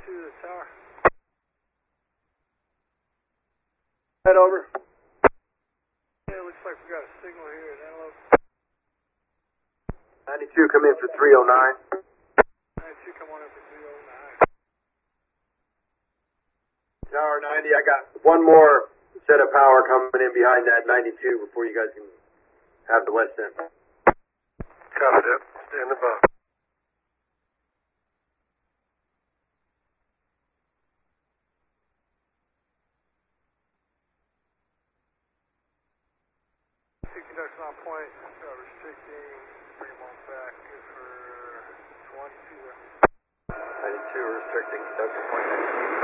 to the tower. Head over. Yeah, it looks like we got a signal here at Antelope. 92, come in for 309. 92, come on in for 309. Tower 90, I got one more set of power coming in behind that 92 before you guys can have the west end. Copy that. Stand above. Conduction on point, restricting, bring them on back for 120. 92, restricting conduction point 92.